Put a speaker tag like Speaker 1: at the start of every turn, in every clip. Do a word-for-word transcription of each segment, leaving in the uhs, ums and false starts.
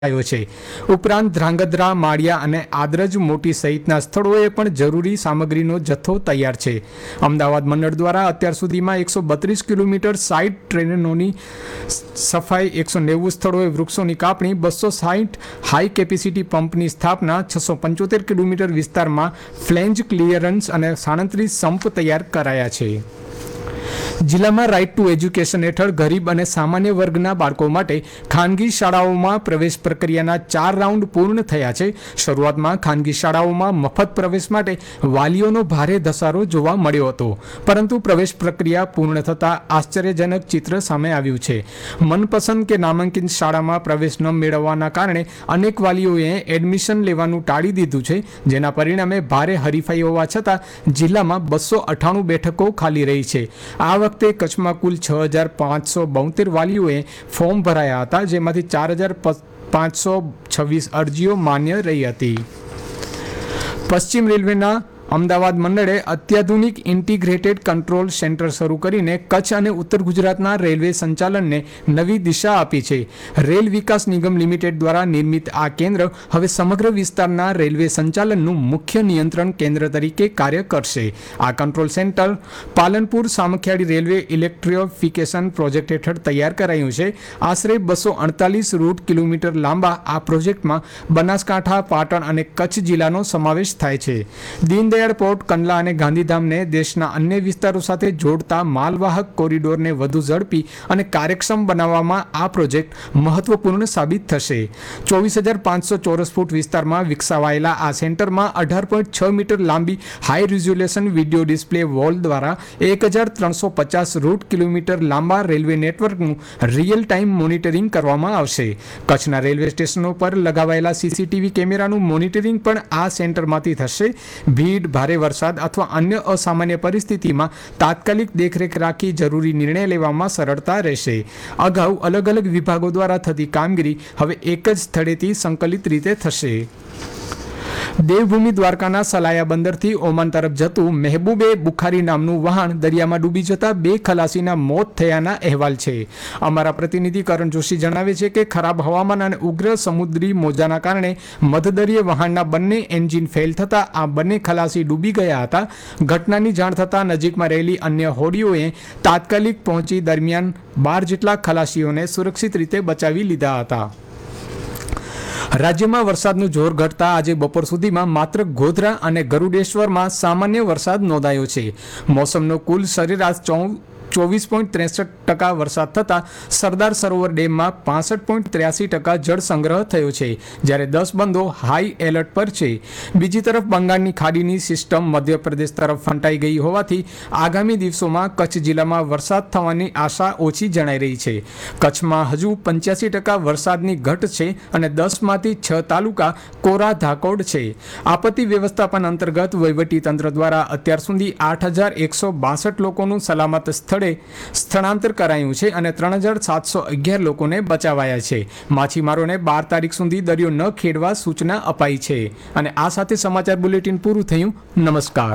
Speaker 1: છે। ઉપરાંત ધ્રાંગધ્રા, માળિયા અને આદરજ મોટી સહિતના સ્થળોએ પણ જરૂરી સામગ્રીનો જથ્થો તૈયાર છે। અમદાવાદ મંડળ દ્વારા અત્યાર સુધીમાં એકસો બત્રીસ કિલોમીટર સાઇડ ટ્રેનોની સફાઈ, એકસો નેવું સ્થળોએ વૃક્ષોની કાપણી, બસો સાઠ હાઈ કેપેસિટી પંપની સ્થાપના, છસો પંચોતેર કિલોમીટર વિસ્તારમાં ફ્લેંજ ક્લિયરન્સ અને સાડત્રીસ સંપ તૈયાર કરાયા છે। જિલ્લામાં રાઇટ ટુ એજ્યુકેશન હેઠળ ગરીબ અને સામાન્ય વર્ગના બાળકો માટે ખાનગી શાળાઓમાં પ્રવેશ પ્રક્રિયાના ચાર રાઉન્ડ પૂર્ણ થયા છે। શરૂઆતમાં ખાનગી શાળાઓમાં મફત પ્રવેશ માટે વાલીઓનો ભારે ધસારો જોવા મળ્યો હતો, પરંતુ પ્રવેશ પ્રક્રિયા પૂર્ણ થતાં આશ્ચર્યજનક ચિત્ર સામે આવ્યું છે। મનપસંદ કે નામાંકિત શાળામાં પ્રવેશ ન મેળવવાના કારણે અનેક વાલીઓએ એડમિશન લેવાનું ટાળી દીધું છે, જેના પરિણામે ભારે હરીફાઈ હોવા છતાં જિલ્લામાં બસો અઠ્ઠાણું બેઠકો ખાલી રહી છે। આ વખતે કચ્છમાં કુલ છ હજાર પાંચસો બોતેર વાલીઓએ ફોર્મ ભરાયા હતા, જેમાંથી ચાર હજાર પાંચસો છવ્વીસ અરજીઓ માન્ય રહી હતી। પશ્ચિમ રેલવેના અમદાવાદ મંડળે અત્યાધુનિક ઇન્ટિગ્રેટેડ કંટ્રોલ સેન્ટર શરૂ કરીને કચ્છ અને ઉત્તર ગુજરાતના રેલવે સંચાલનને નવી દિશા આપી છે। રેલ વિકાસ નિગમ લિમિટેડ દ્વારા નિર્મિત આ કેન્દ્ર હવે સમગ્ર વિસ્તારના રેલવે સંચાલનનું મુખ્ય નિયંત્રણ કેન્દ્ર તરીકે કાર્ય કરશે। આ control centre Palanpur Samakhiyali railway electrification project હેઠળ તૈયાર કરાયું છે। આશરે બસો અડતાલીસ રૂટ કિલોમીટર લાંબા આ પ્રોજેક્ટમાં બનાસકાંઠા, પાટણ અને કચ્છ જિલ્લાનો સમાવેશ થાય છે। દીનદયાળ એરપોર્ટ, કંડલા અને ગાંધીધામને દેશના અન્ય વિસ્તારો સાથે જોડતા માલવાહક કોરિડોરને વધુ ઝડપી અને કાર્યક્ષમ બનાવવામાં આ પ્રોજેક્ટ મહત્વપૂર્ણ સાબિત થશે। ચોવીસ હજાર પાંચસો ચોરસ ફૂટ વિસ્તારમાં વિકસાવાયેલા આ સેન્ટરમાં અઢાર પોઈન્ટ છ મીટર લાંબી high resolution video display wall દ્વારા એક હજાર ત્રણસો પચાસ રૂટ કિલોમીટર લાંબા રેલવે નેટવર્કનું રિયલ ટાઈમ મોનિટરિંગ કરવામાં આવશે। કચ્છના રેલવે સ્ટેશનો પર લગાવાયેલા સીસીટીવી કેમેરાનું મોનિટરિંગ પણ આ સેન્ટરમાંથી થશે। ભીડ, ભારે વરસાદ અથવા અન્ય અસામાન્ય પરિસ્થિતિમાં તાત્કાલિક દેખરેખ રાખી જરૂરી નિર્ણય લેવામાં સરળતા રહેશે। અગાઉ અલગ અલગ વિભાગો દ્વારા થતી કામગીરી હવે એક જ સ્થળેથી સંકલિત રીતે થશે। દેવભૂમિ દ્વારકાના સલાયા બંદરથી ઓમાન તરફ જતું મહેબૂબે બુખારી નામનું વહાણ દરિયામાં ડૂબી જતા બે ખલાસીના મોત થયાના અહેવાલ છે। અમારા પ્રતિનિધિ કરણ જોશી જણાવે છે કે ખરાબ હવામાન અને ઉગ્ર સમુદ્રી મોજાના કારણે મધદરિયે વહાણના બંને એન્જિન ફેલ થતાં આ બંને ખલાસી ડૂબી ગયા હતા। ઘટનાની જાણ થતાં નજીકમાં રહેલી અન્ય હોડીઓએ તાત્કાલિક પહોંચી દરમિયાન બાર જેટલા ખલાસીઓને સુરક્ષિત રીતે બચાવી લીધા હતા। રાજ્યમાં વરસાદનું જોર ઘટતા આજે બપોર સુધીમાં માત્ર ગોધરા અને ગરુડેશ્વરમાં સામાન્ય વરસાદ નોંધાયો છે। મોસમનો કુલ સરેરાશ ચૌ ચોવીસ પોઈન્ટ ત્રેસઠ ટકા વરસાદ થતાં સરદાર સરોવર ડેમમાં પાસઠ પોઈન્ટ ત્ર્યાસી ટકા જળ સંગ્રહ થયો છે, જ્યારે દસ બંધો હાઈ એલર્ટ પર છે। બીજી તરફ બંગાળની ખાડીની સિસ્ટમ મધ્યપ્રદેશ તરફ ફંટાઈ ગઈ હોવાથી આગામી દિવસોમાં કચ્છ જિલ્લામાં વરસાદ થવાની આશા ઓછી જણાઈ રહી છે। કચ્છમાં હજુ પંચ્યાસી ટકા વરસાદની ઘટ છે અને દસમાંથી છ તાલુકા કોરા ધાકોડ છે। આપત્તિ વ્યવસ્થાપન અંતર્ગત વહીવટીતંત્ર દ્વારા અત્યાર સુધી આઠ હજાર એકસો બાસઠ લોકોનું સલામત સ્થળ સ્થળાંતર કરાયું છે અને ત્રણ હજાર સાતસો અગિયાર લોકોને બચાવાયા છે। માછીમારોને બાર તારીખ સુધી દરિયો ન ખેડવા સૂચના અપાઈ છે। અને આ સાથે સમાચાર બુલેટિન પૂરું થયું। નમસ્કાર।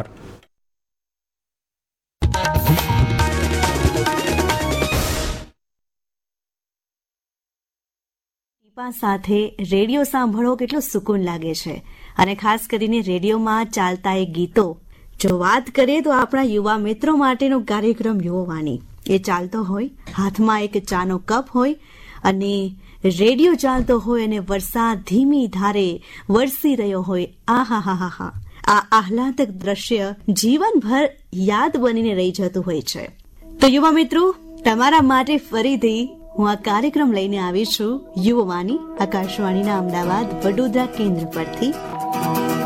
Speaker 2: સાથે રેડિયો સાંભળો કેટલો સુકૂન લાગે છે, અને ખાસ કરીને રેડિયોમાં ચાલતા એ ગીતો। જો વાત કરીએ તો આપણા યુવા મિત્રો માટેનો કાર્યક્રમ યુવાવાણી એ ચાલતો હોય, હાથમાં એક ચાનો કપ હોય અને રેડિયો ચાલતો હોય અને વરસાદ ધીમી ધારે વરસી રહ્યો હોય। આ હા હા હા હા આ આહલાદક દ્રશ્ય જીવનભર યાદ બનીને રહી જતું હોય છે। તો યુવા મિત્રો, તમારા માટે ફરીથી હું આ કાર્યક્રમ લઈને આવી છું યુવાવાણી, આકાશવાણીના અમદાવાદ વડોદરા કેન્દ્ર પરથી।